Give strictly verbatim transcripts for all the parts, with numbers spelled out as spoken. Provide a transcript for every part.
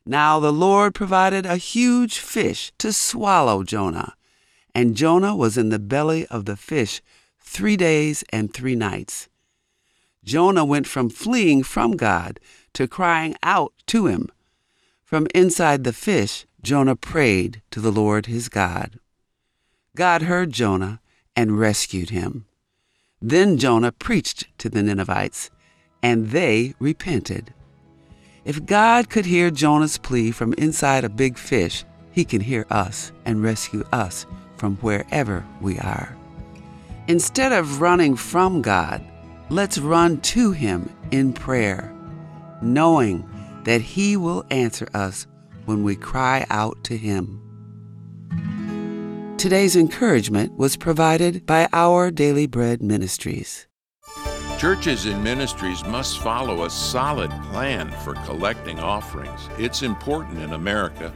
Now the Lord provided a huge fish to swallow Jonah, and Jonah was in the belly of the fish three days and three nights. Jonah went from fleeing from God to crying out to him. From inside the fish, Jonah prayed to the Lord his God. God heard Jonah and rescued him. Then Jonah preached to the Ninevites, and they repented. If God could hear Jonah's plea from inside a big fish, he can hear us and rescue us from wherever we are. Instead of running from God, let's run to him in prayer, knowing that he will answer us when we cry out to him. Today's encouragement was provided by Our Daily Bread Ministries. Churches and ministries must follow a solid plan for collecting offerings. It's important in America.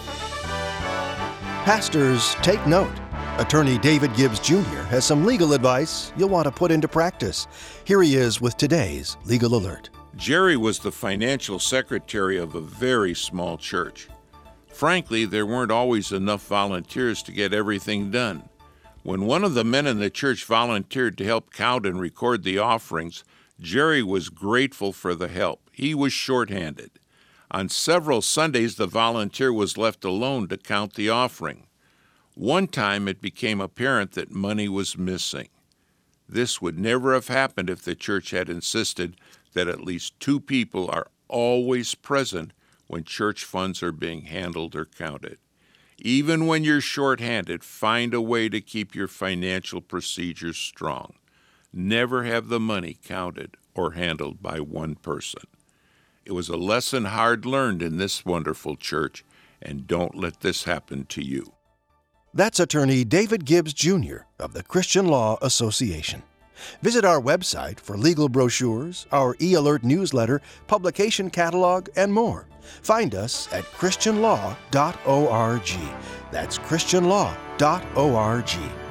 Pastors, take note. Attorney David Gibbs Junior has some legal advice you'll want to put into practice. Here he is with today's Legal Alert. Jerry was the financial secretary of a very small church. Frankly, there weren't always enough volunteers to get everything done. When one of the men in the church volunteered to help count and record the offerings, Jerry was grateful for the help. He was shorthanded. On several Sundays, the volunteer was left alone to count the offering. One time, it became apparent that money was missing. This would never have happened if the church had insisted that at least two people are always present when church funds are being handled or counted. Even when you're short-handed, find a way to keep your financial procedures strong. Never have the money counted or handled by one person. It was a lesson hard learned in this wonderful church, and don't let this happen to you. That's attorney David Gibbs Junior of the Christian Law Association. Visit our website for legal brochures, our e-alert newsletter, publication catalog, and more. Find us at christian law dot org. That's christian law dot org.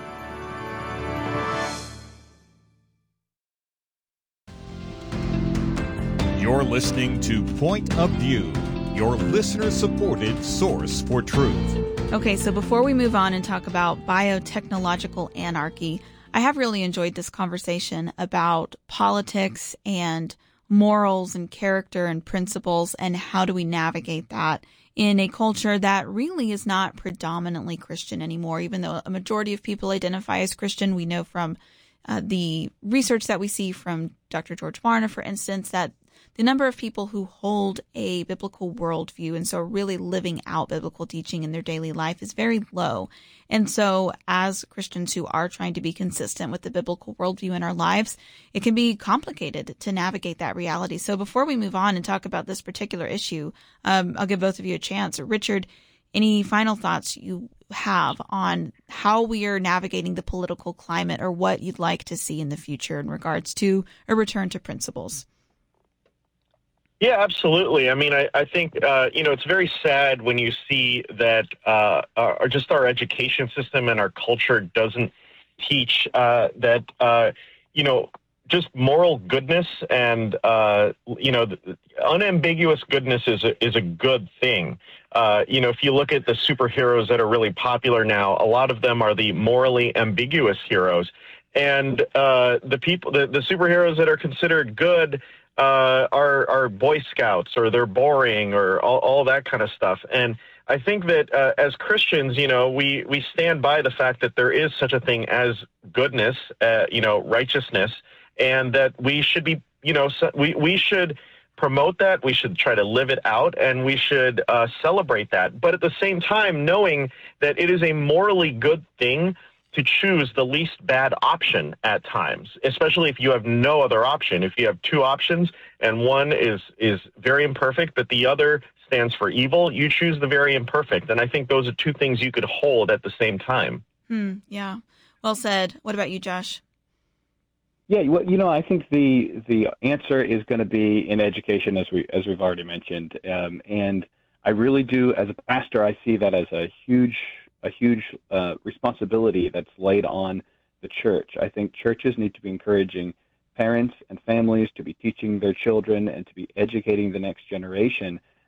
You're listening to Point of View, your listener-supported source for truth. Okay, so before we move on and talk about biotechnological anarchy, I have really enjoyed this conversation about politics and morals and character and principles and how do we navigate that in a culture that really is not predominantly Christian anymore. Even though a majority of people identify as Christian, we know from uh, the research that we see from Doctor George Barna, for instance, that the number of people who hold a biblical worldview and so are really living out biblical teaching in their daily life is very low. And so as Christians who are trying to be consistent with the biblical worldview in our lives, it can be complicated to navigate that reality. So before we move on and talk about this particular issue, um, I'll give both of you a chance. Richard, any final thoughts you have on how we are navigating the political climate or what you'd like to see in the future in regards to a return to principles? Yeah, absolutely. I mean, I, I think, uh, you know, it's very sad when you see that uh, our, just our education system and our culture doesn't teach uh, that, uh, you know, just moral goodness and, uh, you know, unambiguous goodness is a, is a good thing. Uh, you know, if you look at the superheroes that are really popular now, a lot of them are the morally ambiguous heroes. And uh, the people, the, the superheroes that are considered good Uh, are are Boy Scouts, or they're boring, or all, all that kind of stuff. And I think that uh, as Christians, you know, we, we stand by the fact that there is such a thing as goodness, uh, you know, righteousness, and that we should be, you know, so we, we should promote that, we should try to live it out, and we should uh, celebrate that. But at the same time, knowing that it is a morally good thing to choose the least bad option at times, especially if you have no other option. If you have two options and one is is very imperfect, but the other stands for evil, you choose the very imperfect. And I think those are two things you could hold at the same time. Hmm, yeah. Well said. What about you, Josh? Yeah, well, you know, I think the the answer is going to be in education, as we as we've already mentioned, um, and I really do, as a pastor, I see that as a huge a huge uh, responsibility that's laid on the church. I think churches need to be encouraging parents and families to be teaching their children and to be educating the next generation